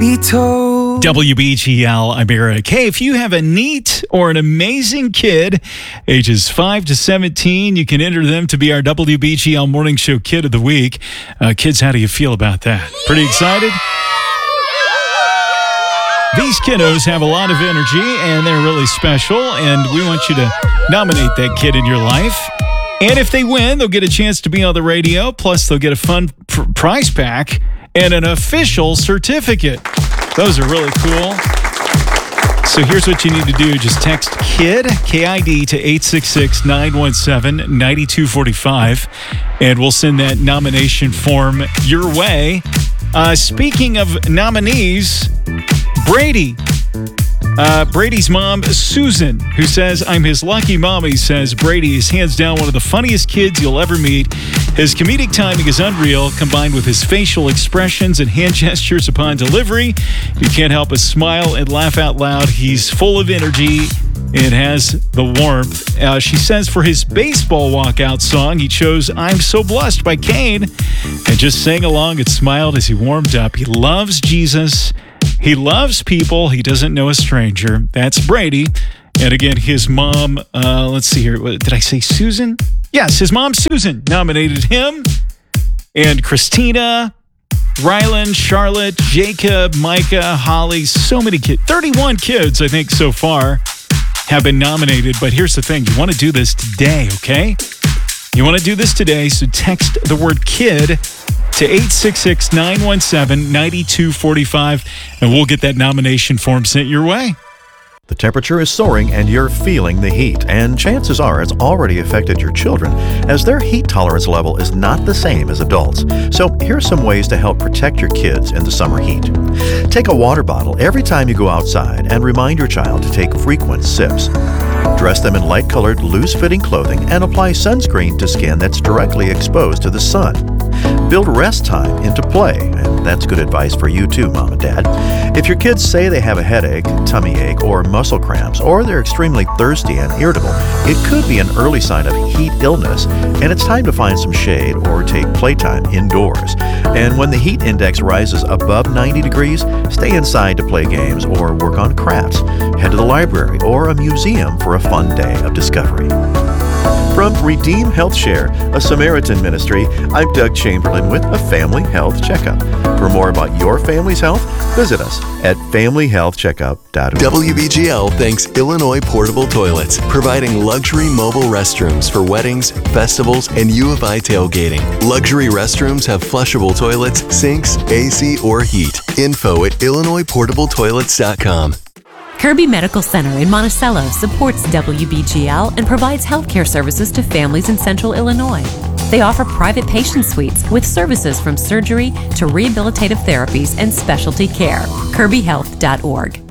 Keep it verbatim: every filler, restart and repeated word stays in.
be told. W B G L, I'm Eric. Hey, if you have a neat or an amazing kid, ages five to seventeen, you can enter them to be our W B G L Morning Show Kid of the Week. Uh, kids, how do you feel about that? Pretty excited? These kiddos have a lot of energy, and they're really special, and we want you to nominate that kid in your life. And if they win, they'll get a chance to be on the radio, plus they'll get a fun pr- prize pack and an official certificate. Those are really cool. So here's what you need to do. Just text KID, K I D, to eight six six, nine one seven, nine two four five, and we'll send that nomination form your way. Uh, speaking of nominees, Brady. Uh, Brady's mom, Susan, who says, I'm his lucky mommy, says Brady is hands down one of the funniest kids you'll ever meet. His comedic timing is unreal, combined with his facial expressions and hand gestures upon delivery. You can't help but smile and laugh out loud. He's full of energy and has the warmth. Uh, she says for his baseball walkout song, he chose I'm So Blessed by Kane and just sang along and smiled as he warmed up. He loves Jesus. He loves people. He doesn't know a stranger. That's Brady. And again, his mom, uh, let's see here. Did I say Susan? Yes, his mom, Susan, nominated him. And Christina, Rylan, Charlotte, Jacob, Micah, Holly, so many kids. thirty-one kids, I think, so far have been nominated. But here's the thing. You want to do this today, okay? You want to do this today, so text the word KID to eight six six, nine one seven, nine two four five, and we'll get that nomination form sent your way. The temperature is soaring and you're feeling the heat, and chances are it's already affected your children as their heat tolerance level is not the same as adults. So here's some ways to help protect your kids in the summer heat. Take a water bottle every time you go outside and remind your child to take frequent sips. Dress them in light-colored, loose-fitting clothing and apply sunscreen to skin that's directly exposed to the sun. Build rest time into play, and that's good advice for you too, Mom and Dad. If your kids say they have a headache, tummy ache, or muscle cramps, or they're extremely thirsty and irritable, it could be an early sign of heat illness, and it's time to find some shade or take playtime indoors. And when the heat index rises above ninety degrees, stay inside to play games or work on crafts. Head to the library or a museum for a fun day of discovery. From Redeem Health Share, a Samaritan ministry, I'm Doug Chamberlain with a Family Health Checkup. For more about your family's health, visit us at family health checkup dot org. W B G L thanks Illinois Portable Toilets, providing luxury mobile restrooms for weddings, festivals, and U of I tailgating. Luxury restrooms have flushable toilets, sinks, A C, or heat. Info at illinois portable toilets dot com. Kirby Medical Center in Monticello supports W B G L and provides healthcare services to families in central Illinois. They offer private patient suites with services from surgery to rehabilitative therapies and specialty care. kirby health dot org.